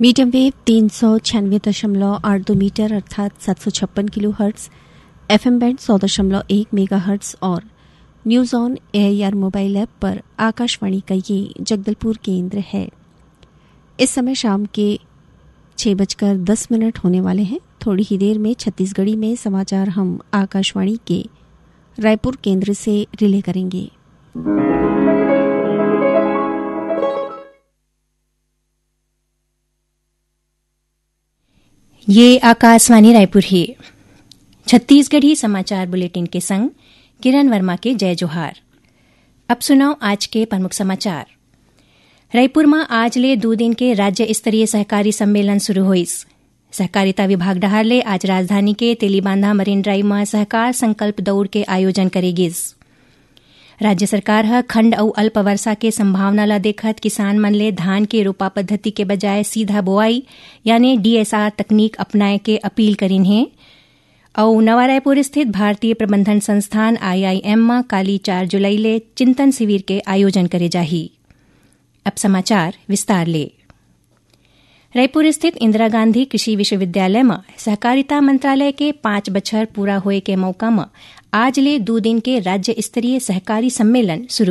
Medium wave 396.82 metre अर्थात 756 kilo hertz, FM band 100.1 mega hertz और news on AIR mobile app पर आकाशवाणी का ये जगदलपुर केंद्र है। इस समय शाम के 6:10 होने वाले हैं। थोड़ी ही देर में छत्तीसगढ़ी में समाचार हम आकाशवाणी के रायपुर केंद्र से रिले करेंगे। ये आकाशवाणी रायपुर है। छत्तीसगढ़ी समाचार बुलेटिन के संग किरण वर्मा के जय जोहार। अब सुनाओ आज के प्रमुख समाचार। रायपुर में आज ले 2 दिन के राज्य स्तरीय सहकारी सम्मेलन शुरू होइस। सहकारिता विभाग डहार ले आज राजधानी के तेलीबांधा मरीन ड्राइव में सहकार संकल्प दौड़ के आयोजन करेगिस। राज्य सरकार ह खंड अउ अल्प वर्षा के संभावना ला देखत किसान मन ले धान के रोपा पद्धति के बजाय सीधा बोआई यानी डीएसआर तकनीक अपनाए के अपील करिन है। और नवा रायपुर स्थित भारतीय प्रबंधन संस्थान IIM में काली 4 जुलाई ले चिंतन शिविर के आयोजन करे जाही। अब समाचार विस्तार ले। रायपुर स्थित इंदिरा गांधी कृषि विश्वविद्यालय में सहकारिता मंत्रालय के 5 बछर पूरा होए के मौका में आज ले 2 दिन के राज्य स्तरीय सहकारी सम्मेलन शुरू